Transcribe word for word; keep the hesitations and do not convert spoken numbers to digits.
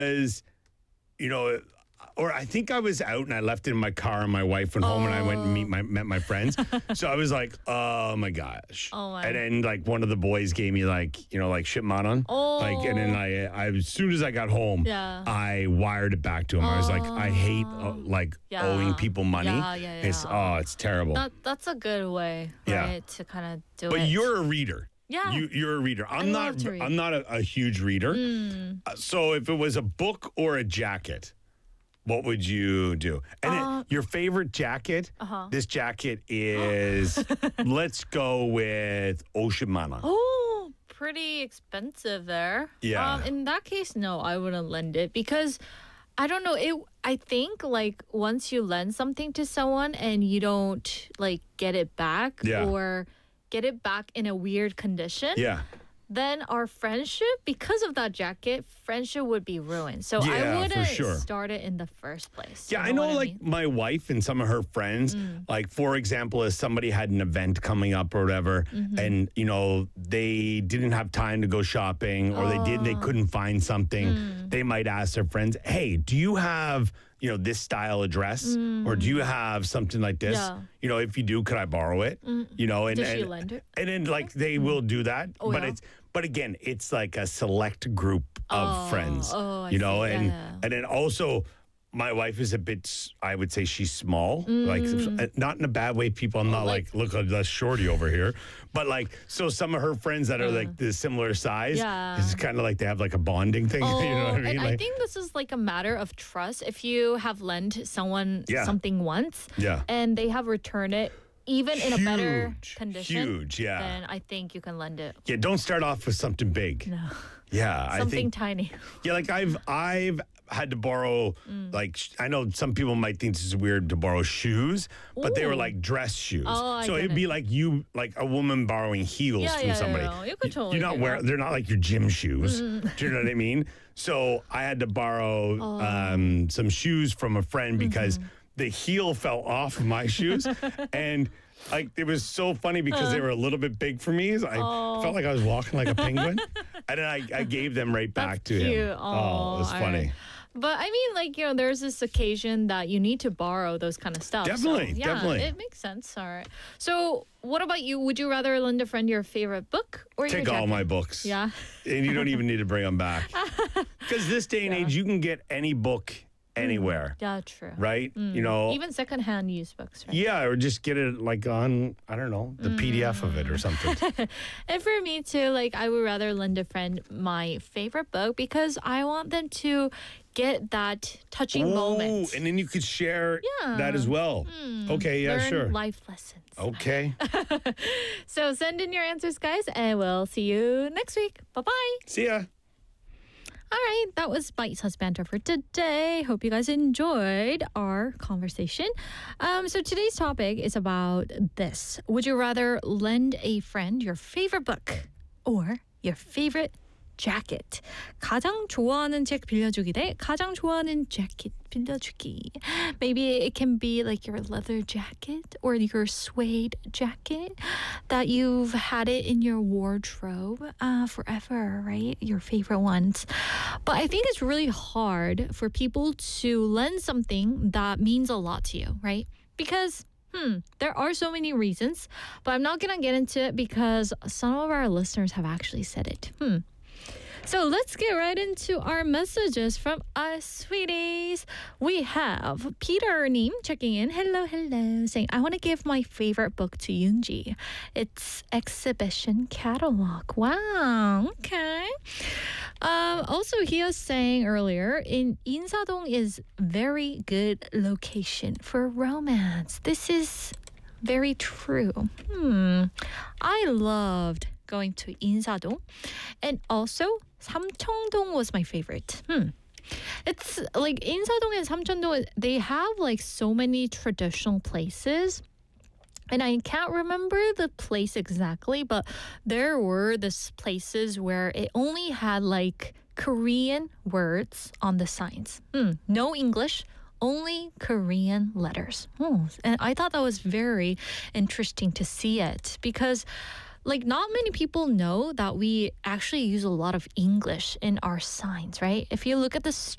was, you know, or I think I was out and I left it in my car and my wife went home and I went and meet my met my friends. So I was like, oh my gosh. Oh my. And then like one of the boys gave me like, you know, like shit man on. Oh. Like, and then I, I, as soon as I got home, Yeah. I wired it back to him. I was like, I hate uh, like Yeah. owing people money. Yeah, yeah, yeah. It's, oh, it's terrible. That, that's a good way, Yeah. right, to kind of do But it. you're a reader. Yeah. You, you're a reader. I'm I not. love to read. I'm not a, a huge reader. Mm. Uh, So if it was a book or a jacket, what would you do? And Uh, it, your favorite jacket? Uh-huh. This jacket is. Let's go with Ocean Mama. Oh, pretty expensive there. Yeah. Um, in that case, no, I wouldn't lend it because I don't know. It. I think like once you lend something to someone and you don't like get it back Yeah. or get it back in a weird condition. Yeah. Then our friendship, because of that jacket, friendship would be ruined. So Yeah, I for wouldn't sure. start it in the first place. Yeah, You I know, what like mean? my wife and some of her friends, Mm. like, for example, if somebody had an event coming up or whatever, Mm-hmm. and, you know, they didn't have time to go shopping or they did, they Oh. couldn't find something, Mm. they might ask their friends, hey, do you have, you know, this style of dress? Or do you have something like this? Mm. Yeah. You know, if you do, could I borrow it? You know, and, Did she and, lend it? and then, like, they will do that. Oh, but yeah? it's, but again, it's like a select group of Oh, friends, oh, I you know, see. and, Yeah. and then also, my wife is a bit, s- I would say she's small, like uh, not in a bad way. People, I'm not like, like- look at this shorty over here, but like, so some of her friends that are like the similar size, Yeah. it's kind of like they have like a bonding thing. Oh, you know what I mean? and I Like, think this is like a matter of trust. If you have lent someone Yeah. something once Yeah. and they have returned it even in a better Huge, condition, huge, yeah. then I think you can lend it. yeah, don't start off with something big. No. Yeah, I Something think. tiny. Yeah, like I've I've had to borrow Mm. like sh- I know some people might think this is weird to borrow shoes, but they were Ooh. like dress shoes. Oh, I so get it'd be it. like you like a woman borrowing heels Yeah, from yeah, somebody. yeah, you could Y- totally You're not do wearing that. they're not like your gym shoes. Do you know what I mean? So I had to borrow Oh. um, some shoes from a friend because Mm-hmm. the heel fell off of my shoes and like it was so funny because they were a little bit big for me. So I Oh. felt like I was walking like a penguin. And then I, I gave them right back That's to cute. him. Oh, it was all funny. right. But I mean, like, you know, there's this occasion that you need to borrow those kind of stuff. So, Definitely, yeah, definitely. It makes sense. All right. So, what about you? Would you rather lend a friend your favorite book or your Take all jacket? my books. Yeah. And you don't even need to bring them back. Because this day and age, you can get any book anywhere, Yeah, true. right? You know, Even secondhand used books, right? yeah, or just get it like on, I don't know, the P D F of it or something. And for me too, like I would rather lend a friend my favorite book because I want them to get that touching moment. and then you could share Yeah. that as well. Okay, yeah, Learn sure. life lessons. Okay. So send in your answers, guys, and we'll see you next week. Bye bye. See ya. All right, that was Bite Size Banter for today. Hope you guys enjoyed our conversation. Um, so today's topic is about this. Would you rather lend a friend your favorite book or your favorite jacket? 가장 좋아하는 책 빌려주기 대 가장 좋아하는 jacket 빌려주기. Maybe it can be like your leather jacket or your suede jacket that you've had it in your wardrobe uh, forever, right? Your favorite ones. But I think it's really hard for people to lend something that means a lot to you, right? Because Hmm, there are so many reasons, but I'm not going to get into it because some of our listeners have actually said it. Hmm. So let's get right into our messages from us sweeties. We have Peter Nim checking in. Hello, hello. Saying, I want to give my favorite book to Yoonji. It's Exhibition Catalog. Wow. Okay. Um, also, he was saying earlier, in Insadong is very good location for romance. This is very true. Hmm. I loved going to Insadong. And also, Samcheongdong was my favorite. Hmm. It's like Insadong and Samcheongdong, they have like so many traditional places. And I can't remember the place exactly, but there were these places where it only had like Korean words on the signs. Hmm. No English, only Korean letters. Hmm. And I thought that was very interesting to see it because like not many people know that we actually use a lot of English in our signs, right? If you look at the